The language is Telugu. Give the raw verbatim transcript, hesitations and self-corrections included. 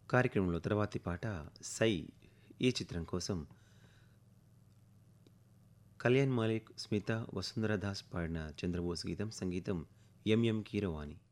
కార్యక్రమంలో తర్వాతి పాట 'సై' ఈ చిత్రం కోసం కళ్యాణ్ మాలిక్, స్మిత, వసుంధర దాస్ పాడిన చంద్రబోస్ గీతం, సంగీతం ఎంఎం కీరవాణి.